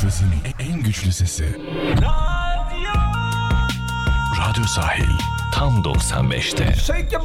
Kıbrıs'ın en güçlü sesi. Radyo Sahil. Tam 95'te. Shake your